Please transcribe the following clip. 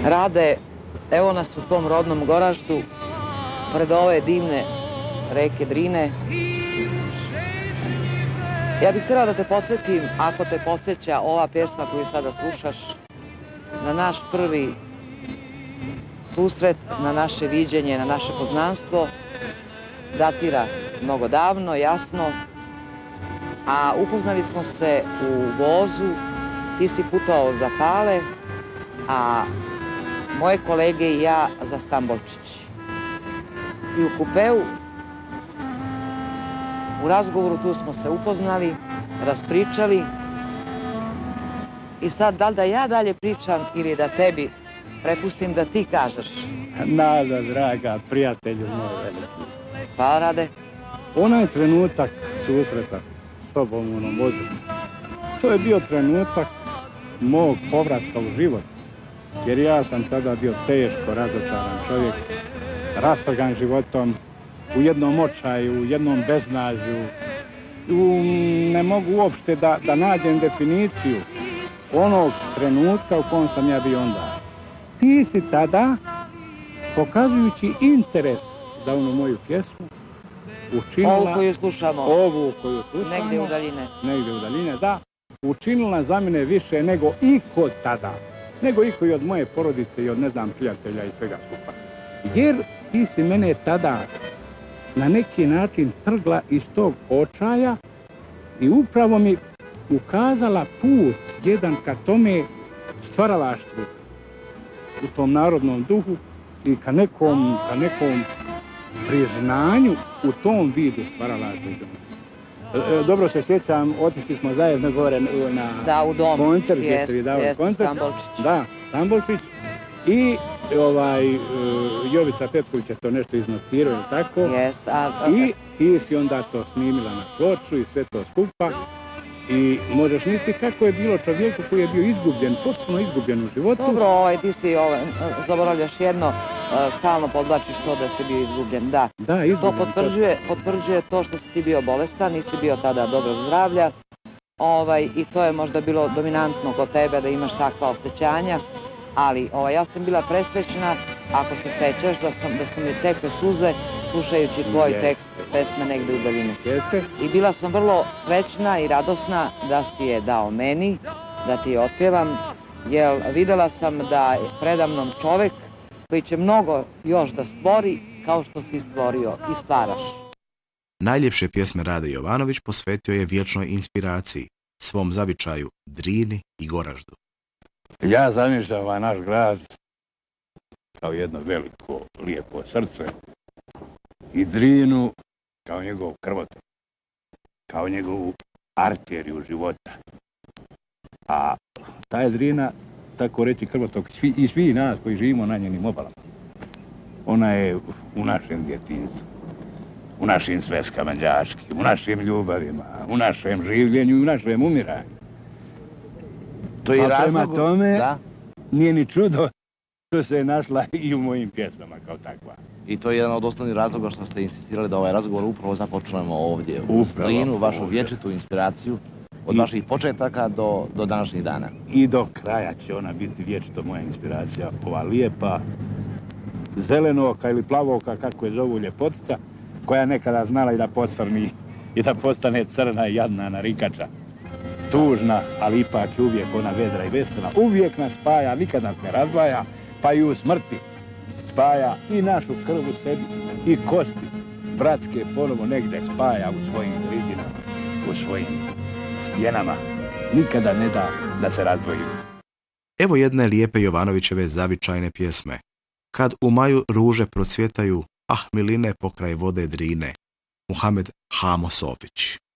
Rade, evo nas u tom rodnom Goraždu, pred ove divne reke Drine. Ja bih htjela da te podsjetim, ako te podsjeća ova pjesma koju sada slušaš, na naš prvi susret, na naše viđenje, na naše poznanstvo, datira mnogo davno, jasno, a upoznali smo se u vozu, ti si putovao za Pale, a moje kolege i ja za Stambolčić. I u kupeu, u razgovoru tu smo se upoznali, raspričali i sad da li da ja dalje pričam ili da tebi prepustim da ti kažeš. Nada, draga, prijatelju moj veliki. Pa, Rade? Onaj trenutak susreta s tobom u onom vozu, to je bio trenutak mog povratka u život. Jer ja sam tada bio teško razočaran čovjek, rastrgan životom, u jednom očaju, u jednom beznađu. Ne mogu uopšte da nađem definiciju onog trenutka u kojem sam ja bio onda. Ti si tada, pokazujući interes za onu moju pjesmu, učinila... Ovu koju slušamo. Ovu koju slušamo. Negdje u daljine. Negdje u daljine, da. Učinila za mene više nego iko tada. Nego iko i od moje porodice i od, ne znam, prijatelja i svega skupa. Jer ti si mene tada na neki način trgla iz tog očaja i upravo mi ukazala put jedan ka tome stvaralaštvu u tom narodnom duhu i ka nekom priznanju u tom vidu stvaralaštva. Dobro se sjećam, otišli smo zajedno gore na koncert gdje se vidao koncert. Stambolčić. Da, Stambolčić. I Jovica Petković je to nešto iznotirao ili tako. Jest. I ti si onda to snimila na ploču i sve to skupa. I možeš misliti kako je bilo čovjeku koji je bio izgubljen, potpuno izgubljen u životu. Dobro, ti si zaboravljaš jedno, stalno podvlačiš to da si bio izgubljen. Da, to potvrđuje to što si ti bio bolestan, nisi bio tada dobrog zdravlja. I to je možda bilo dominantno kod tebe da imaš takva osjećanja. Ali ja sam bila presrećna, ako se sećaš, da su mi tekle suze slušajući tvoj tekst pesme Negde u daljini. I bila sam vrlo srećna i radosna da si je dao meni, da ti je otpjevam, jer videla sam da je predamnom čovek koji će mnogo još da stvori kao što si stvorio i stvaraš. Najljepše pjesme Rade Jovanović posvetio je vječnoj inspiraciji, svom zavičaju Drini i Goraždu. Ja zamišljam ovaj naš grad kao jedno veliko, lijepo srce i Drinu kao njegov krvotok, kao njegovu arteriju života. A ta je Drina, tako reći, krvotok i svi nas koji živimo na njenim obalama. Ona je u našem djetinjstvu, u našim sveskama đačkim, u našim ljubavima, u našem življenju i u našem umiranju. To je razlog... Prema tome, nije ni čudo što se je našla i u mojim pjesmama kao takva. I to je jedan od osnovnih razloga što ste insistirali da ovaj razgovor upravo započnemo ovdje u Drinu, vašu vječitu inspiraciju od vaših početaka do današnjih dana. I do kraja će ona biti vječito moja inspiracija, ova lijepa zelenoka ili plavoka, kako je zovu, ljepotica, koja nekada znala i da posrni i da postane crna i jadna narikača. Tužna, ali ipak je uvijek ona vedra i vesela. Uvijek nas spaja, nikad nas ne razdvaja, pa i u smrti spaja i našu krv u sebi i kosti bratske ponovo negdje spaja u svojim ridinama, u svojim stjenama. Nikada ne da da se razdvojimo. Evo jedne lijepe Jovanovićeve zavičajne pjesme. Kad u maju ruže procvjetaju, ah miline pokraj vode Drine. Muhamed Hamo Sofić.